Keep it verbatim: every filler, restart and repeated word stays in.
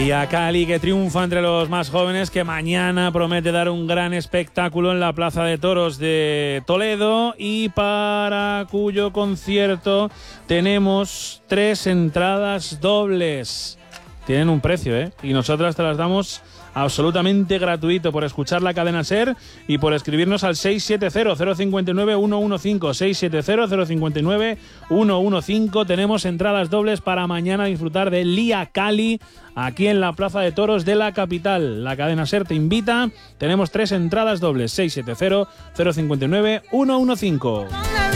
Lía Cali, que triunfa entre los más jóvenes, que mañana promete dar un gran espectáculo en la Plaza de Toros de Toledo y para cuyo concierto tenemos tres entradas dobles. Tienen un precio, ¿eh? Y nosotras te las damos absolutamente gratuito por escuchar la cadena SER y por escribirnos al seis siete cero, cero cinco nueve, uno uno cinco, seis siete cero, cero cinco nueve, uno uno cinco. Tenemos entradas dobles para mañana disfrutar de Lía Cali aquí en la Plaza de Toros de la capital. La cadena SER te invita. Tenemos tres entradas dobles, seis siete cero, cero cinco nueve, uno uno cinco.